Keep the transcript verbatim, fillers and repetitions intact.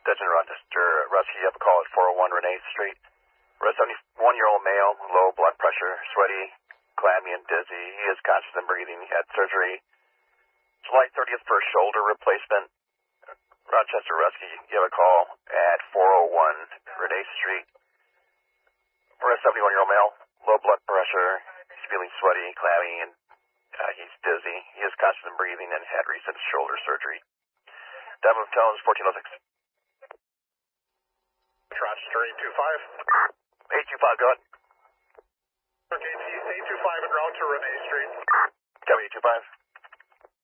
Attention Rochester Rescue, you have a call at four oh one Renee Street. For a seventy-one-year-old male, low blood pressure, sweaty, clammy, and dizzy. He is conscious and breathing. He had surgery July thirtieth for a shoulder replacement. Rochester Rescue, you have a call at four oh one Renee Street. For a seventy-one-year-old male, low blood pressure, he's feeling sweaty, clammy, and uh, he's dizzy. He is conscious and breathing and had recent shoulder surgery. Dive of tones, fourteen oh six. Rochester eight two five. eight two five, go ahead. Okay, eight two five en route to Renee Street. Copy eight two five.